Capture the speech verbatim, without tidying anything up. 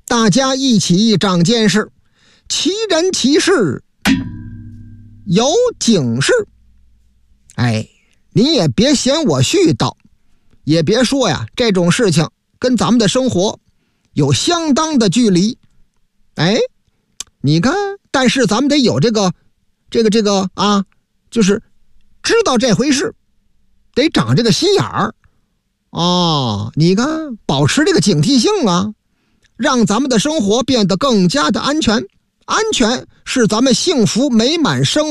大家一起长见识，奇人奇事有警示。哎，你也别嫌我絮叨，也别说呀，这种事情跟咱们的生活有相当的距离。哎，你看，但是咱们得有这个这个这个啊，就是知道这回事，得长这个心眼儿哦。你看，保持这个警惕性啊，让咱们的生活变得更加的安全。安全是咱们幸福美满生活